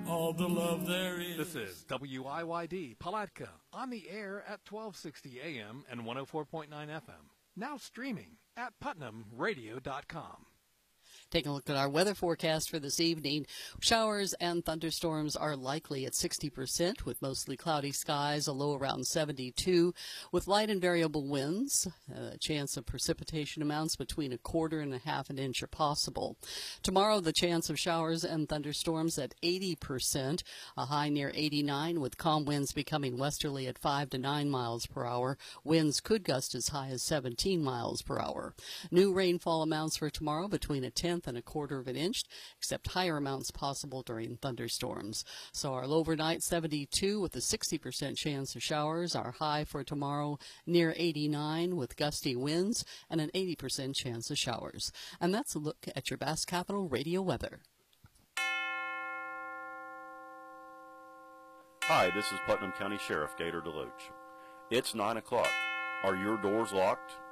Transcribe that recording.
all the love there is. This is WIYD Palatka on the air at 1260 AM and 104.9 FM. Now streaming at PutnamRadio.com. Taking a look at our weather forecast for this evening. Showers and thunderstorms are likely at 60% with mostly cloudy skies, a low around 72 with light and variable winds. A chance of precipitation amounts between a quarter and a half an inch are possible. Tomorrow, the chance of showers and thunderstorms at 80%, a high near 89 with calm winds becoming westerly at 5 to 9 miles per hour. Winds could gust as high as 17 miles per hour. New rainfall amounts for tomorrow between a tenth and a quarter of an inch, except higher amounts possible during thunderstorms. So our low overnight 72 with a 60% chance of showers. Our high for tomorrow near 89 with gusty winds and an 80% chance of showers. And that's a look at your Basque Capital radio weather. Hi, this is Putnam County Sheriff Gator DeLoach. It's 9 o'clock. Are your doors locked?